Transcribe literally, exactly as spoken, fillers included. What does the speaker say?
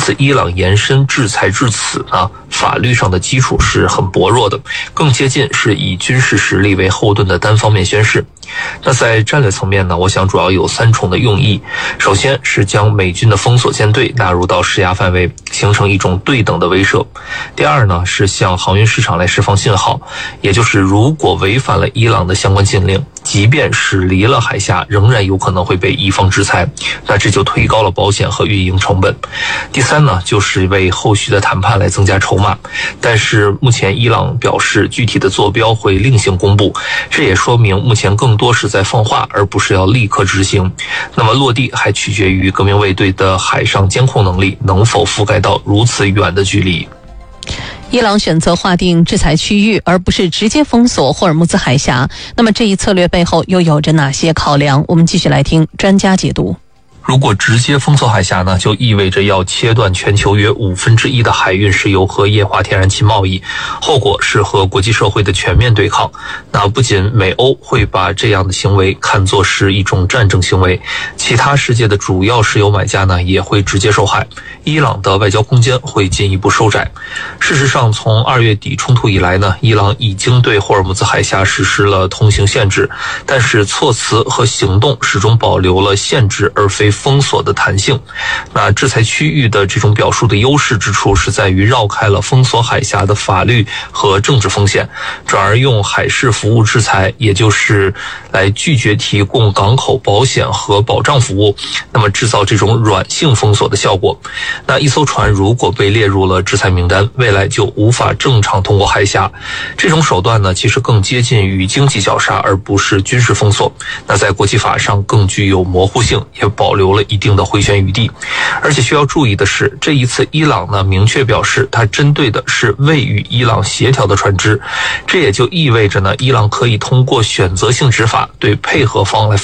此伊朗延伸制裁至此呢，法律上的基础是很薄弱的，更接近是以军事实力为后盾的单方面宣示。那在战略层面呢，我想主要有三重的用意。首先是将美军的封锁舰队纳入到施压范围，形成一种对等的威慑。第二呢，是向航运市场来释放信号，也就是如果违反了伊朗的相关禁令，即便驶离了海峡，仍然有可能会被伊方制裁，那这就推高了保险和运营成本。第三呢，就是为后续的谈判来增加筹码，但是目前伊朗表示具体的坐标会另行公布，这也说明目前更多是在放话，而不是要立刻执行。那么落地还取决于革命卫队的海上监控能力能否覆盖到如此远的距离。 伊朗选择划定制裁区域，而不是直接封锁霍尔木兹海峡，那么这一策略背后又有着哪些考量？我们继续来听专家解读。 如果直接封锁海峡呢，就意味着要切断全球约五分之一的海运石油和液化天然气贸易，后果是和国际社会的全面对抗。那不仅美欧会把这样的行为看作是一种战争行为，其他世界的主要石油买家呢也会直接受害，伊朗的外交空间会进一步收窄。事实上，从二月底冲突以来呢，伊朗已经对霍尔木兹海峡实施了通行限制，但是措辞和行动始终保留了限制而非封锁的弹性。那制裁区域的这种表述的优势之处是在于绕开了封锁海峡的法律和政治风险，转而用海事服务制裁，也就是来拒绝提供港口保险和保障服务，那么制造这种软性封锁的效果。那一艘船如果被列入了制裁名单，未来就无法正常通过海峡。这种手段呢，其实更接近于经济绞杀，而不是军事封锁。那在国际法上更具有模糊性，也保留了一定的回旋余地。而且需要注意的是，这一次伊朗呢明确表示，它针对的是未与伊朗协调的船只，这也就意味着呢，伊朗可以通过选择性执法对配合方来